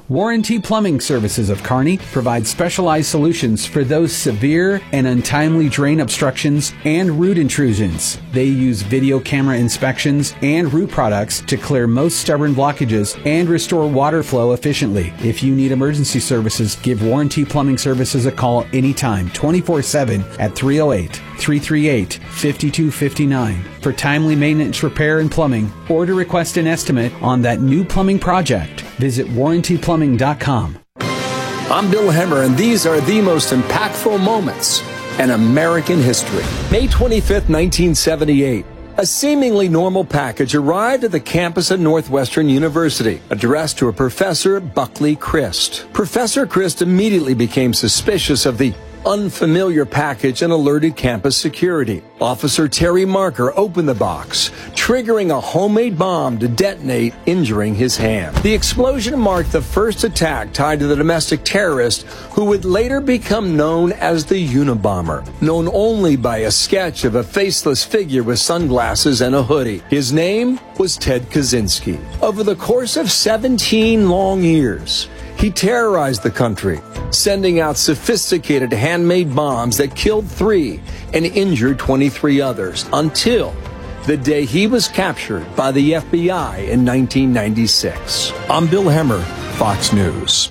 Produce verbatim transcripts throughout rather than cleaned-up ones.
Warranty Plumbing Services of Kearney provides specialized solutions for those severe and untimely drain obstructions and root intrusions. They use video camera inspections and root products to clear most stubborn blockages and restore water flow efficiently. If you need emergency services, give Warranty Plumbing Services a call anytime, twenty-four seven at three oh eight, three three eight, five two five nine. For timely maintenance, repair, and plumbing, or to request an estimate on that new plumbing project, visit warranty plumbing dot com. I'm Bill Hemmer, and these are the most impactful moments in American history. May twenty-fifth, nineteen seventy-eight. A seemingly normal package arrived at the campus of Northwestern University, addressed to a Professor Buckley Christ. Professor Christ immediately became suspicious of the unfamiliar package and alerted campus security. Officer Terry Marker opened the box, triggering a homemade bomb to detonate, injuring his hand. The explosion marked the first attack tied to the domestic terrorist who would later become known as the Unabomber, known only by a sketch of a faceless figure with sunglasses and a hoodie. His name was Ted Kaczynski. Over the course of seventeen long years, he terrorized the country, sending out sophisticated handmade bombs that killed three and injured twenty-three others until the day he was captured by the F B I in nineteen ninety-six. I'm Bill Hemmer, Fox News.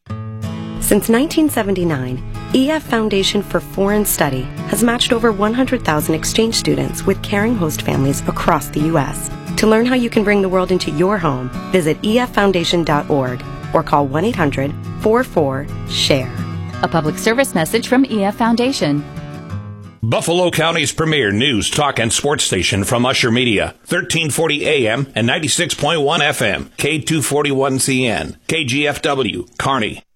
Since nineteen seventy-nine, E F Foundation for Foreign Study has matched over one hundred thousand exchange students with caring host families across the U S To learn how you can bring the world into your home, visit E F foundation dot org or call one eight hundred, four four, share. A public service message from E F Foundation. Buffalo County's premier news, talk, and sports station from Usher Media. thirteen forty A M and ninety-six point one F M. K two forty-one C N. K G F W, Kearney.